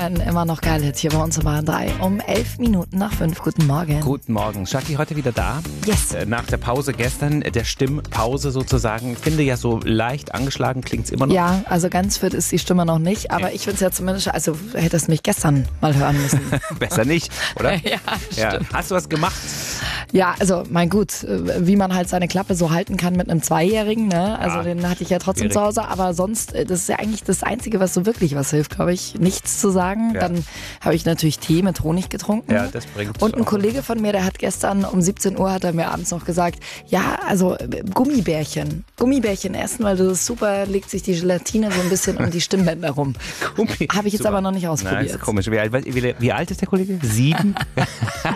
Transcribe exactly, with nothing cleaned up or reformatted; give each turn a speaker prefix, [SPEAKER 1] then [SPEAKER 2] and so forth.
[SPEAKER 1] ein immer noch geil Hit hier bei uns im Bayern drei. Um elf Minuten nach fünf. Guten Morgen.
[SPEAKER 2] Guten Morgen. Shaki heute wieder da.
[SPEAKER 1] Yes.
[SPEAKER 2] Nach der Pause gestern, der Stimmpause sozusagen. Ich finde ja so leicht angeschlagen klingt's immer noch.
[SPEAKER 1] Ja, also ganz fit ist die Stimme noch nicht, aber ich finde es ja zumindest, also hättest mich gestern mal hören müssen.
[SPEAKER 2] Besser nicht, oder?
[SPEAKER 1] Ja,
[SPEAKER 2] Ja.
[SPEAKER 1] stimmt.
[SPEAKER 2] Hast du was gemacht?
[SPEAKER 1] Ja, also mein gut, wie man halt seine Klappe so halten kann mit einem Zweijährigen, ne? Also
[SPEAKER 2] Ja,
[SPEAKER 1] den hatte ich ja trotzdem
[SPEAKER 2] schwierig.
[SPEAKER 1] zu Hause, aber sonst, das ist ja eigentlich das Einzige, was so wirklich was hilft, glaube ich, nichts zu sagen.
[SPEAKER 2] Ja.
[SPEAKER 1] Dann habe ich natürlich Tee mit Honig getrunken.
[SPEAKER 2] Ja, das bringt
[SPEAKER 1] Und ein
[SPEAKER 2] auch.
[SPEAKER 1] Kollege von mir, der hat gestern um siebzehn Uhr, hat er mir abends noch gesagt, ja, also äh, Gummibärchen, Gummibärchen essen, weil das ist super, legt sich die Gelatine so ein bisschen um die Stimmbänder rum.
[SPEAKER 2] Gummi.
[SPEAKER 1] Habe ich jetzt
[SPEAKER 2] Super.
[SPEAKER 1] aber noch nicht
[SPEAKER 2] Na,
[SPEAKER 1] ausprobiert.
[SPEAKER 2] ist komisch. Wie alt, wie, wie alt ist der Kollege? Sieben?